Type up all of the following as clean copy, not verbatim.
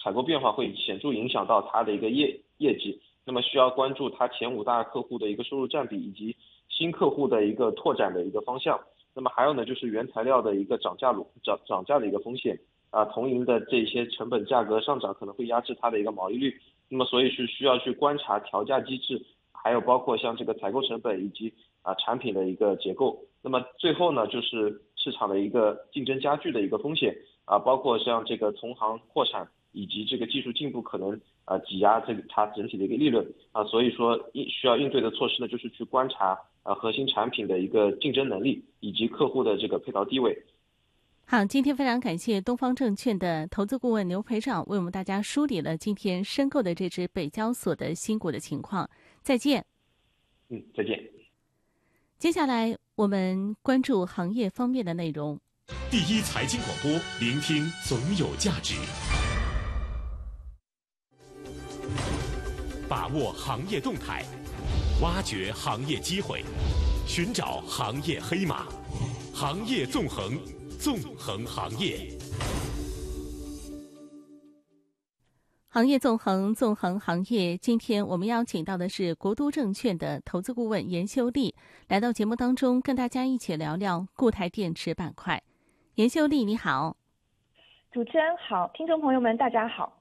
采购变化会显著影响到它的一个业绩。那么需要关注它前5大客户的一个收入占比，以及新客户的一个拓展的一个方向。那么还有呢，就是原材料的一个涨价的一个风险同银的这些成本价格上涨可能会压制它的一个毛利率。那么所以是需要去观察调价机制，还有包括像这个采购成本以及产品的一个结构。那么最后呢，就是市场的一个竞争加剧的一个风险包括像这个同行破产以及这个技术进步可能挤压这个它整体的一个利润所以说需要应对的措施呢，就是去观察核心产品的一个竞争能力以及客户的这个配套地位。 好，今天非常感谢东方证券的投资顾问牛培长为我们大家梳理了今天申购的这只北交所的新股的情况。再见。 再见。 接下来我们关注行业方面的内容。 第一财经广播，聆听总有价值，把握行业动态，挖掘行业机会，寻找行业黑马，行业纵横，纵横行业。 行业纵横，纵横行业。今天我们邀请到的是国都证券的投资顾问严秀丽，来到节目当中跟大家一起聊聊固态电池板块。严秀丽，你好。 主持人好，听众朋友们大家好。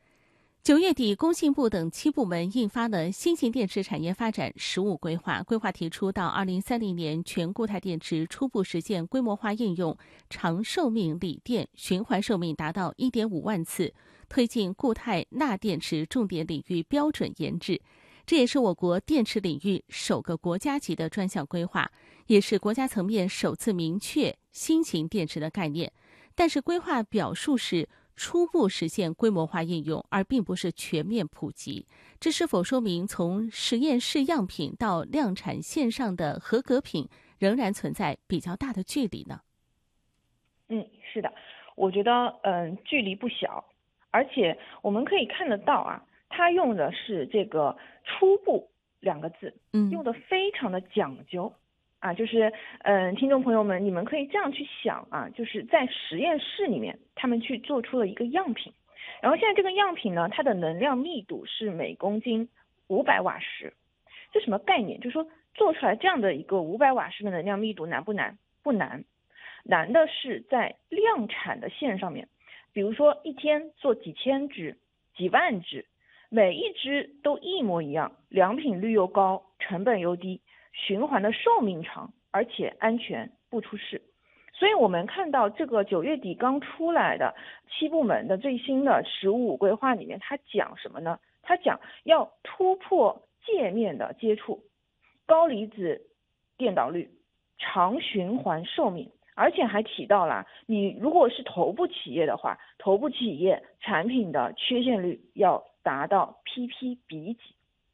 9月底，工信部等7部门印发了新型电池产业发展15规划，规划提出到2030年全固态电池初步实现规模化应用，长寿命锂电循环寿命达到1.5万次，推进固态钠电池重点领域标准研制。这也是我国电池领域首个国家级的专项规划，也是国家层面首次明确新型电池的概念。但是规划表述是初步实现规模化应用，而并不是全面普及。这是否说明从实验室样品到量产线上的合格品仍然存在比较大的距离呢？ 是的，我觉得距离不小，而且我们可以看得到它用的是这个初步2个字，用的非常的讲究就是听众朋友们，你们可以这样去想就是在实验室里面他们去做出了一个样品，然后现在这个样品呢，它的能量密度是每公斤500瓦时。这什么概念？就是说做出来这样的一个500瓦时的能量密度难不难？不难，难的是在量产的线上面，比如说一天做几千只、几万只，每一只都一模一样，良品率又高，成本又低，循环的寿命长，而且安全不出事。所以我们看到这个9月底刚出来的7部门的最新的15规划里面，它讲什么呢？它讲要突破界面的接触，高离子电导率，长循环寿命，而且还提到了你如果是头部企业的话，头部企业产品的缺陷率要达到 ppb 级。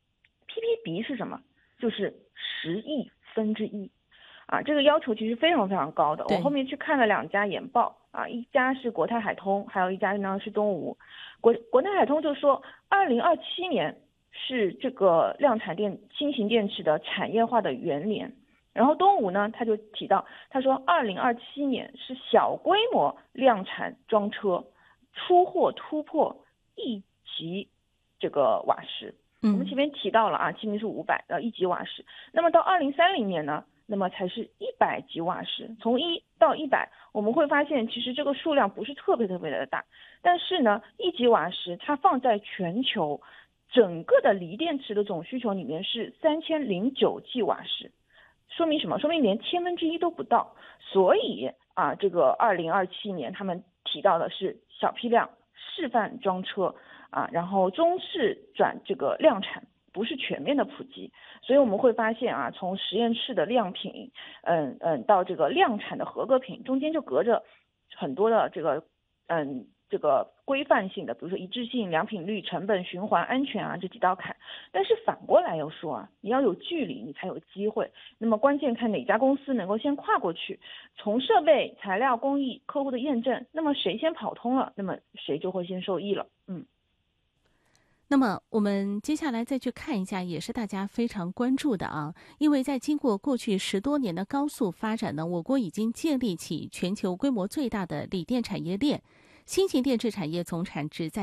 ppb 是什么？就是10亿分之一这个要求其实非常非常高的。我后面去看了2家研报一家是国泰海通，还有一家呢是东吴。国泰海通就说2027年是这个量产新型电池的产业化的元年，然后东吴呢他就提到，他说2027年是小规模量产装车出货突破1级这个瓦时。我们前面提到了清明是500的1级瓦时，那么到2030年呢，那么才是100级瓦时。从1到100，我们会发现其实这个数量不是特别的大，但是呢1级瓦时它放在全球整个的锂电池的总需求里面是3009 G 瓦时，说明什么？说明连1/1000都不到。所以这个2027年他们提到的是小批量示范装车然后中试转这个量产，不是全面的普及。所以我们会发现从实验室的样品到这个量产的合格品中间就隔着很多的这个规范性的，比如说一致性、良品率、成本、循环、安全这几道坎。但是反过来又说你要有距离你才有机会，那么关键看哪家公司能够先跨过去，从设备、材料、工艺、客户的验证，那么谁先跑通了，那么谁就会先受益了。 那么我们接下来再去看一下，也是大家非常关注的因为在经过过去10多年的高速发展呢，我国已经建立起全球规模最大的锂电产业链，新型电池产业总产值在